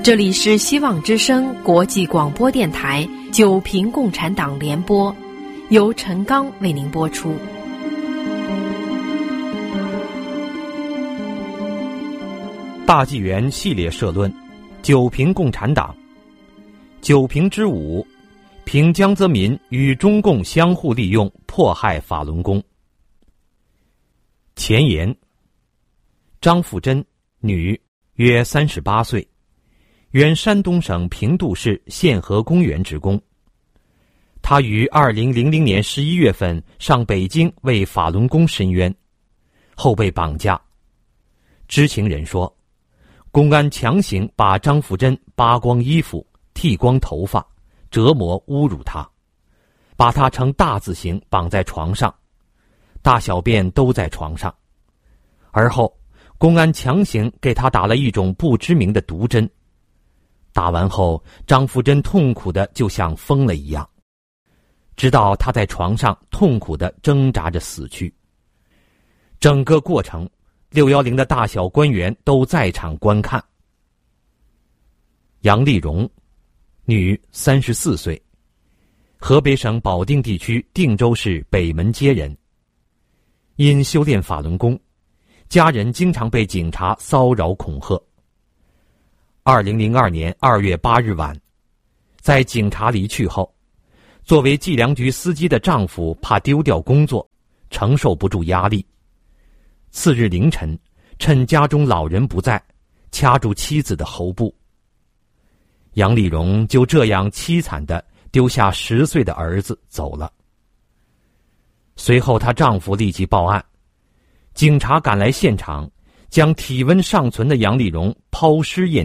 这里是希望之声国际广播电台九平共产党联播，由陈刚为您播出。 大纪元系列社论：九平共产党。九平之五，平江泽民与中共相互利用，迫害法轮功。前言：张富珍，女，约38岁，原山东省平度市宪和公园职工。她于2000年11月份上北京为法轮功申冤，后被绑架。知情人说，公安强行把张富珍扒光衣服、剃光头发，折磨侮辱她，把她呈大字形绑在床上，大小便都在床上。而后公安强行给她打了一种不知名的毒针，打完后张富珍痛苦的就像疯了一样，直到她在床上痛苦的挣扎着死去。整个过程610的大小官员都在场观看。杨丽蓉，女，34岁，河北省保定地区定州市北门街人。因修炼法轮功，家人经常被警察骚扰恐吓。2002年2月8日晚，在警察离去后，作为计量局司机的丈夫怕丢掉工作，承受不住压力，次日凌晨，趁家中老人不在，掐住妻子的喉部。杨丽蓉就这样凄惨地丢下10岁的儿子走了。随后她丈夫立即报案，警察赶来现场，将体温尚存的杨丽蓉抛尸验